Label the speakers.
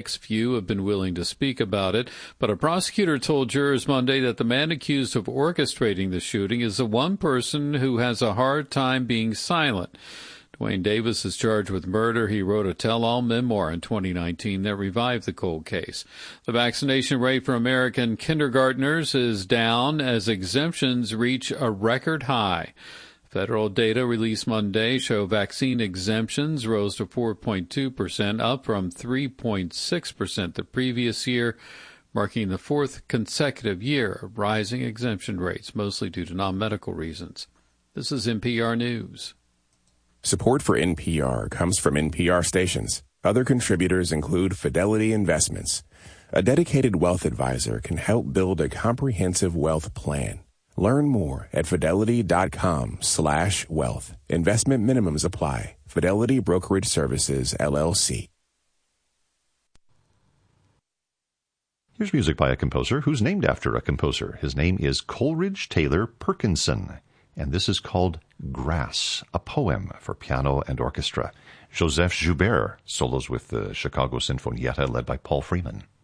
Speaker 1: mixed. Few have been willing to speak about it, but a prosecutor told jurors Monday that the man accused of orchestrating the shooting is the one person who has a hard time being silent. Dwayne Davis is charged with murder. He wrote a tell-all memoir in 2019 that revived the cold case. The vaccination rate for American kindergartners is down as exemptions reach a record high. Federal data released Monday show vaccine exemptions rose to 4.2%, up from 3.6% the previous year, marking the fourth consecutive year of rising exemption rates, mostly due to non-medical reasons. This is NPR News.
Speaker 2: Support for NPR comes from NPR stations. Other contributors include Fidelity Investments. A dedicated wealth advisor can help build a comprehensive wealth plan. Learn more at fidelity.com/wealth. Investment minimums apply. Fidelity Brokerage Services, LLC.
Speaker 3: Here's music by a composer who's named after a composer. His name is Coleridge Taylor Perkinson, and this is called Grass, a poem for piano and orchestra. Joseph Joubert solos with the Chicago Sinfonietta led by Paul Freeman.